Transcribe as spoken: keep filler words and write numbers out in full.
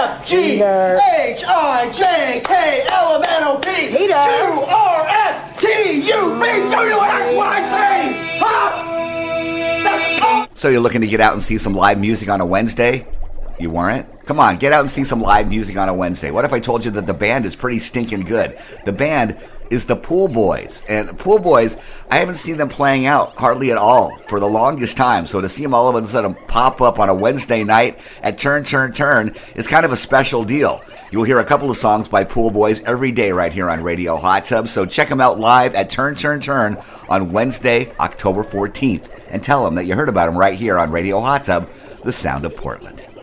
F G H I J K L M N O P Q R S T U V W X Y Z. Huh? That's all. So you're looking to get out and see some live music on a Wednesday? You weren't? Come on, get out and see some live music on a Wednesday. What if I told you that the band is pretty stinking good? The band is the Pool Boys. And Pool Boys, I haven't seen them playing out hardly at all for the longest time. So to see them all of a sudden pop up on a Wednesday night at Turn, Turn, Turn is kind of a special deal. You'll hear a couple of songs by Pool Boys every day right here on Radio Hot Tub. So check them out live at Turn, Turn, Turn on Wednesday, October fourteenth. And tell them that you heard about them right here on Radio Hot Tub, the sound of Portland.